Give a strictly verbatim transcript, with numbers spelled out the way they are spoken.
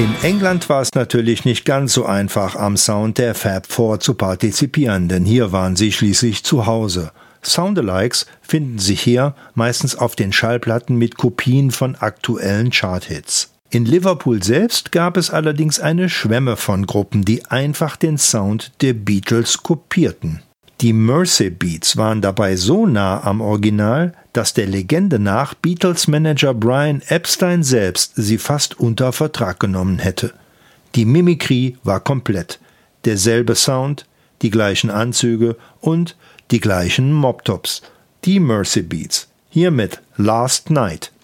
In England war es natürlich nicht ganz so einfach, am Sound der Fab Four zu partizipieren, denn hier waren sie schließlich zu Hause. Soundalikes finden sich hier meistens auf den Schallplatten mit Kopien von aktuellen Charthits. In Liverpool selbst gab es allerdings eine Schwemme von Gruppen, die einfach den Sound der Beatles kopierten. Die Mersey Beats waren dabei so nah am Original, dass der Legende nach Beatles-Manager Brian Epstein selbst sie fast unter Vertrag genommen hätte. Die Mimikrie war komplett. Derselbe Sound, die gleichen Anzüge und die gleichen Mobtops. Die Mersey Beats. Hier mit Last Night.